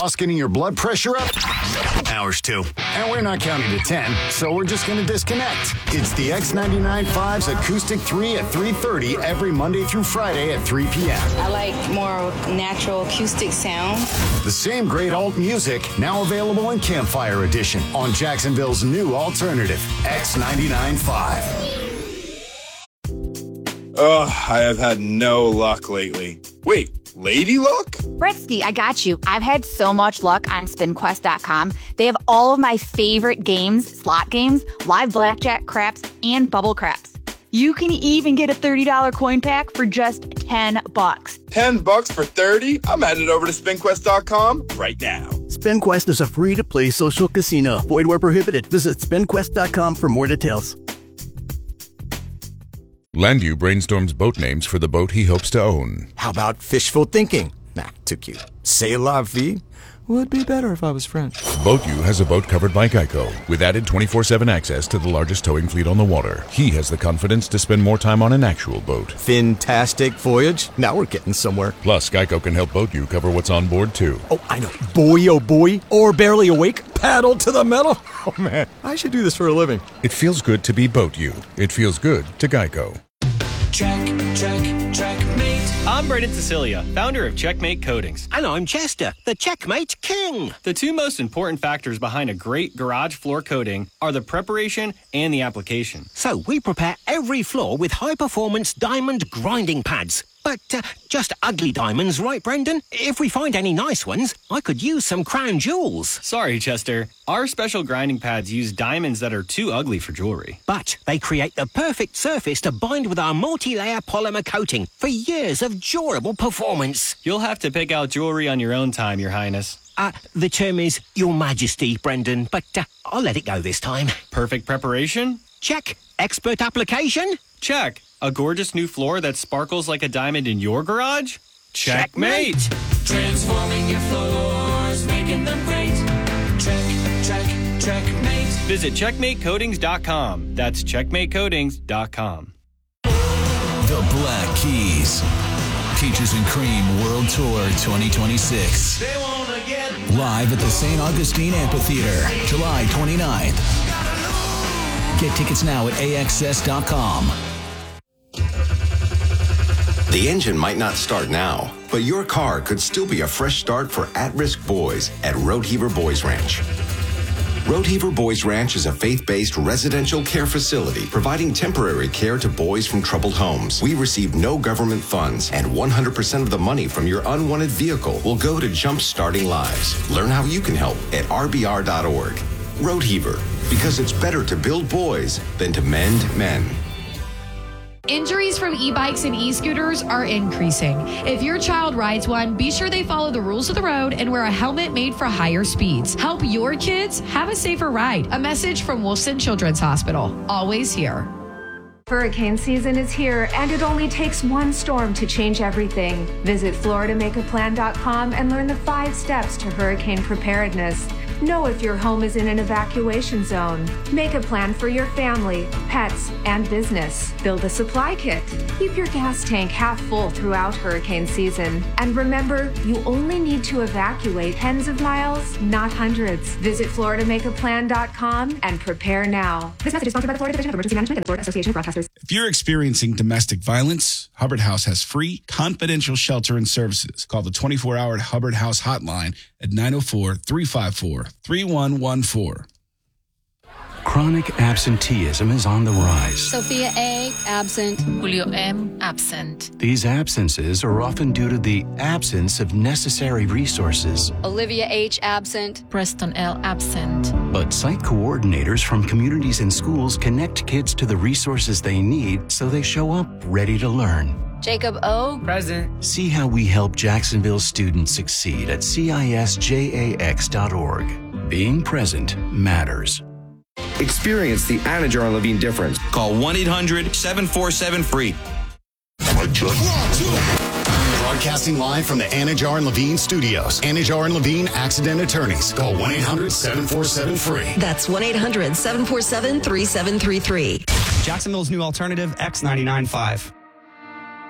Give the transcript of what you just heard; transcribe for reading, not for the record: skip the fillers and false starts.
boss getting your blood pressure up? Ours too. And we're not counting to 10, so we're just going to disconnect. It's the X99.5's Acoustic 3 at 3:30 every Monday through Friday at 3 p.m. I like more natural acoustic sound. The same great alt music, now available in Campfire Edition on Jacksonville's new alternative, X99.5. Ugh, I have had no luck lately. Wait, lady luck? Bretsky, I got you. I've had so much luck on SpinQuest.com. They have all of my favorite games, slot games, live blackjack, craps, and bubble craps. You can even get a $30 coin pack for just $10. $10 for 30? I'm headed over to SpinQuest.com right now. SpinQuest is a free-to-play social casino. Void where prohibited. Visit SpinQuest.com for more details. Landu brainstorms boat names for the boat he hopes to own. How about fishful thinking? Nah, too cute. C'est la vie? Would be better if I was French. BoatU has a boat covered by Geico, with added 24/7 access to the largest towing fleet on the water. He has the confidence to spend more time on an actual boat. Fantastic voyage. Now we're getting somewhere. Plus, Geico can help BoatU cover what's on board, too. Oh, I know. Boy, oh boy. Or barely awake. Paddle to the metal. Oh, man. I should do this for a living. It feels good to be BoatU. It feels good to Geico. Checkmate. I'm Brendan Cecilia, founder of Checkmate Coatings. And I'm Chester, the Checkmate King. The two most important factors behind a great garage floor coating are the preparation and the application. So we prepare every floor with high-performance diamond grinding pads. But just ugly diamonds, right, Brendan? If we find any nice ones, I could use some crown jewels. Sorry, Chester. Our special grinding pads use diamonds that are too ugly for jewelry. But they create the perfect surface to bind with our multi-layer polymer coating for years of durable performance. You'll have to pick out jewelry on your own time, Your Highness. The term is Your Majesty, Brendan, but I'll let it go this time. Perfect preparation? Check. Expert application? Check. A gorgeous new floor that sparkles like a diamond in your garage? Checkmate! Transforming your floors, making them great. Checkmate. Visit CheckmateCoatings.com. That's CheckmateCoatings.com. The Black Keys. Peaches and Cream World Tour 2026. Live at the St. Augustine Amphitheater, July 29th. Get tickets now at AXS.com. The engine might not start now, but your car could still be a fresh start for at-risk boys at Roadheaver Boys Ranch. Roadheaver Boys Ranch is a faith-based residential care facility providing temporary care to boys from troubled homes. We receive no government funds, and 100% of the money from your unwanted vehicle will go to jump-starting lives. Learn how you can help at rbr.org. Roadheaver, because it's better to build boys than to mend men. Injuries from e-bikes and e-scooters are increasing. If your child rides one, be sure they follow the rules of the road and wear a helmet made for higher speeds. Help your kids have a safer ride. A message from Wolfson Children's Hospital. Always here. Hurricane season is here, and it only takes one storm to change everything. Visit FloridaMakeAPlan.com and learn the 5 steps to hurricane preparedness. Know if your home is in an evacuation zone. Make a plan for your family, pets, and business. Build a supply kit. Keep your gas tank half full throughout hurricane season. And remember, you only need to evacuate tens of miles, not hundreds. Visit FloridaMakeAPlan.com and prepare now. This message is sponsored by the Florida Division of Emergency Management and the Florida Association of Broadcasters. If you're experiencing domestic violence, Hubbard House has free, confidential shelter and services. Call the 24-hour Hubbard House hotline at 904-354-3114. Chronic absenteeism is on the rise. Sophia A., absent. Julio M., absent. These absences are often due to the absence of necessary resources. Olivia H., absent. Preston L., absent. But site coordinators from communities and schools connect kids to the resources they need so they show up ready to learn. Jacob O. Present. See how we help Jacksonville students succeed at CISJAX.org. Being present matters. Experience the Anajar Levine difference. Call 1-800-747-FREE. Broadcasting live from the Anajar and Levine studios. Anajar and Levine Accident Attorneys. Call 1-800-747-FREE. That's 1-800-747-3733. Jacksonville's new alternative, X99.5.